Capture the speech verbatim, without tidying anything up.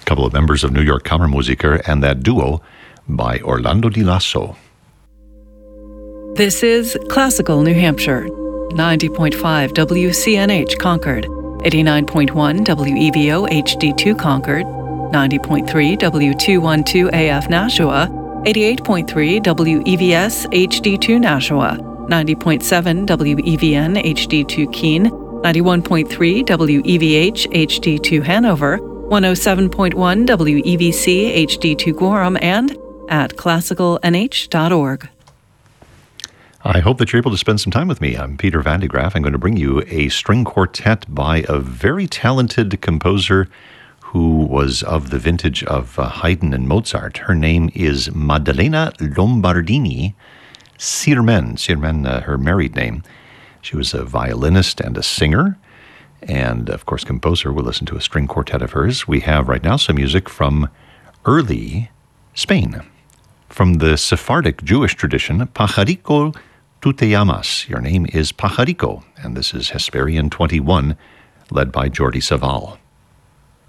A couple of members of New York Kammermusiker and that duo by Orlando Di Lasso. This is Classical New Hampshire, ninety point five W C N H Concord, eighty-nine point one W E V O H D two Concord, ninety point three W two twelve A F Nashua, eighty-eight point three W E V S H D two Nashua, ninety point seven W E V N H D two Keene, ninety-one point three W E V H H D two Hanover, one oh seven point one W E V C H D two Gorham, and at classical n h dot org. I hope that you're able to spend some time with me. I'm Peter Van de Graaff. I'm going to bring you a string quartet by a very talented composer who was of the vintage of uh, Haydn and Mozart. Her name is Maddalena Lombardini Sirmen. Sirmen, uh, her married name. She was a violinist and a singer, and of course composer. We'll listen to a string quartet of hers. We have right now some music from early Spain. From the Sephardic Jewish tradition, Pajarico Tu Te Llamas. Your name is Pajarico, and this is Hesperian twenty-one, led by Jordi Savall.